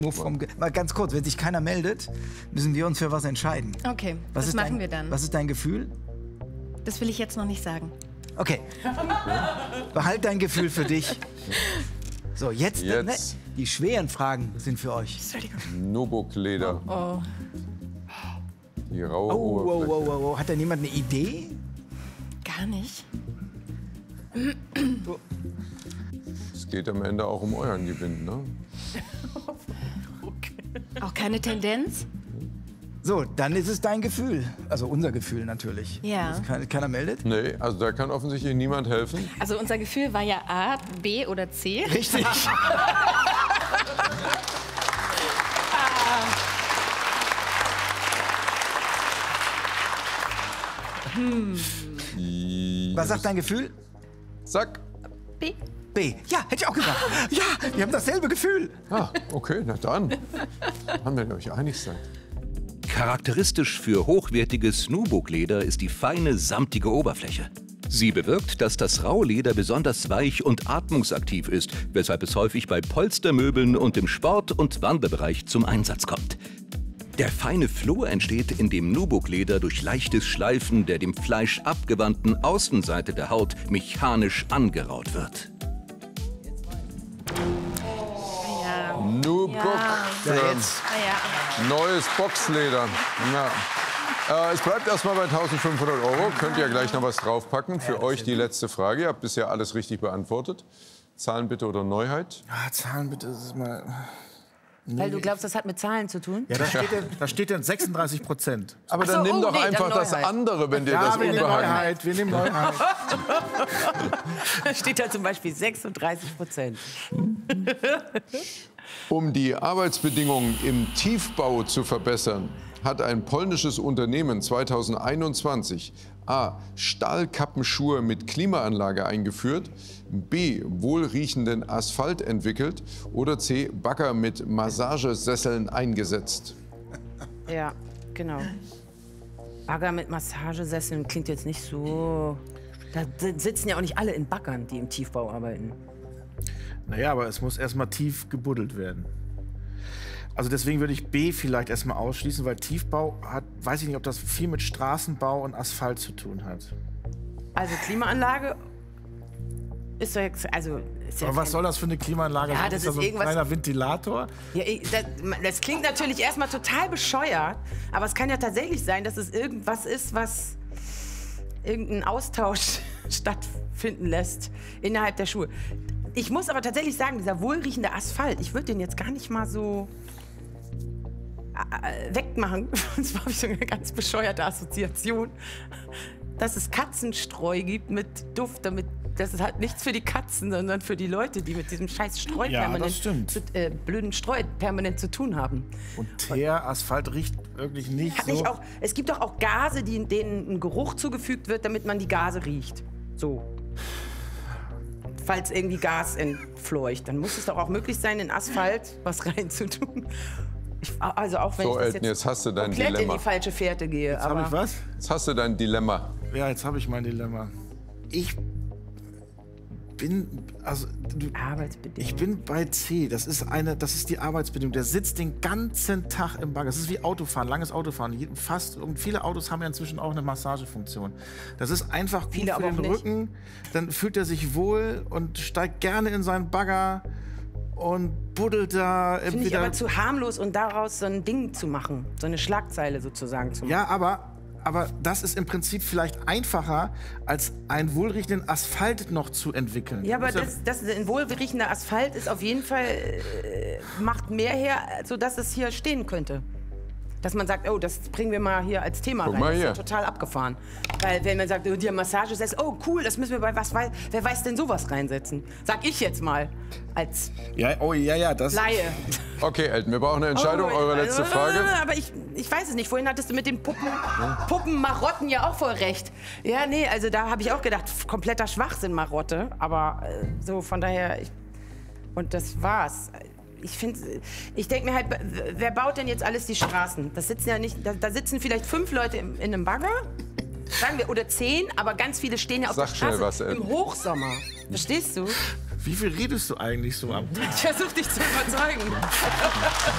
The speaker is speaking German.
Nur mal ganz kurz, wenn sich keiner meldet, müssen wir uns für was entscheiden. Okay, was machen wir dann? Was ist dein Gefühl? Das will ich jetzt noch nicht sagen. Okay. Behalt dein Gefühl für dich. So, jetzt. Die schweren Fragen sind für euch. Nubuck-Leder. Oh. Die raue Oberfläche. Oh. Hat da niemand eine Idee? Gar nicht. Es geht am Ende auch um euren Gewinn, ne? Auch keine Tendenz? So, dann ist es dein Gefühl. Also unser Gefühl natürlich. Ja. Keiner meldet? Nee, also da kann offensichtlich niemand helfen. Also unser Gefühl war ja A, B oder C. Richtig. Was sagt dein Gefühl? Zack. B. B. Ja, hätte ich auch gesagt. Ja, wir haben dasselbe Gefühl. Ah, okay, na dann. Haben wir euch einig sein. Charakteristisch für hochwertiges Nubuck-Leder ist die feine, samtige Oberfläche. Sie bewirkt, dass das Rauleder besonders weich und atmungsaktiv ist, weshalb es häufig bei Polstermöbeln und im Sport- und Wanderbereich zum Einsatz kommt. Der feine Floh entsteht, indem Nubuck-Leder durch leichtes Schleifen der dem Fleisch abgewandten Außenseite der Haut mechanisch angeraut wird. Nubuck. Ja, jetzt. Neues Boxleder. Ja. Es bleibt erstmal bei 1.500 €. Könnt ihr gleich noch was draufpacken. Für euch die letzte Frage. Ihr habt bisher alles richtig beantwortet. Zahlen bitte oder Neuheit? Ah, Zahlen bitte, das ist mal... Weil du glaubst, das hat mit Zahlen zu tun? Ja, da steht dann 36%. Aber dann nimm doch einfach das andere, wenn dir das unbehagen ist. Wir nehmen Neuheit. Da steht da zum Beispiel 36%. Um die Arbeitsbedingungen im Tiefbau zu verbessern, hat ein polnisches Unternehmen 2021 A. Stahlkappenschuhe mit Klimaanlage eingeführt, B. wohlriechenden Asphalt entwickelt oder C. Bagger mit Massagesesseln eingesetzt. Ja, genau. Bagger mit Massagesesseln klingt jetzt nicht so... Da sitzen ja auch nicht alle in Baggern, die im Tiefbau arbeiten. Naja, aber es muss erstmal tief gebuddelt werden. Also deswegen würde ich B vielleicht erstmal ausschließen, weil Tiefbau hat, weiß ich nicht, ob das viel mit Straßenbau und Asphalt zu tun hat. Also Klimaanlage ist doch jetzt, also... Ist ja aber was soll das für eine Klimaanlage sein? Ja, das ist so ein irgendwas... kleiner Ventilator? Ja, das klingt natürlich erstmal total bescheuert, aber es kann ja tatsächlich sein, dass es irgendwas ist, was irgendeinen Austausch stattfinden lässt innerhalb der Schuhe. Ich muss aber tatsächlich sagen, dieser wohlriechende Asphalt, ich würde den jetzt gar nicht mal so wegmachen. Und zwar habe ich so eine ganz bescheuerte Assoziation, dass es Katzenstreu gibt mit Duft, damit das ist halt nichts für die Katzen, sondern für die Leute, die mit diesem scheiß Streu blöden Streu permanent zu tun haben. Und Teer-Asphalt riecht wirklich nicht so. Es gibt doch auch Gase, denen ein Geruch zugefügt wird, damit man die Gase riecht. So. Falls irgendwie Gas entfleucht, dann muss es doch auch möglich sein, in Asphalt was reinzutun. Also auch wenn ich das jetzt hast du dein komplett Dilemma. in die falsche Fährte gehe. Jetzt habe ich was? Jetzt hast du dein Dilemma. Ja, jetzt habe ich mein Dilemma. Ich bin bei C. Das ist die Arbeitsbedingung. Der sitzt den ganzen Tag im Bagger. Das ist wie Autofahren, langes Autofahren. Und viele Autos haben ja inzwischen auch eine Massagefunktion. Das ist einfach gut für den Rücken. Dann fühlt er sich wohl und steigt gerne in seinen Bagger und buddelt da. Finde ich aber zu harmlos, und daraus so ein Ding zu machen. So eine Schlagzeile sozusagen zu machen. Ja, aber das ist im Prinzip vielleicht einfacher, als einen wohlriechenden Asphalt noch zu entwickeln. Ja, aber ein wohlriechender Asphalt ist auf jeden Fall, macht mehr her, sodass es hier stehen könnte. Dass man sagt, oh, das bringen wir mal hier als Thema rein. Das ist ja total abgefahren. Weil wenn man sagt, oh, die Massage ist, oh cool, das müssen wir bei wer weiß denn sowas reinsetzen? Sag ich jetzt mal als das Laie. Okay, Elton, wir brauchen eine Entscheidung. Eure letzte Frage. Aber ich weiß es nicht. Vorhin hattest du mit den Puppenmarotten ja auch voll recht. Ja, nee, also da habe ich auch gedacht, kompletter Schwachsinn, Marotte. Aber so von daher, und das war's. Ich denke mir halt, wer baut denn jetzt alles die Straßen? Das sitzen ja nicht, da sitzen vielleicht 5 Leute in einem Bagger, sagen wir, oder 10, aber ganz viele stehen ja auf der Straße im Hochsommer. Verstehst du? Wie viel redest du eigentlich so am Tag? Ich versuche dich zu überzeugen.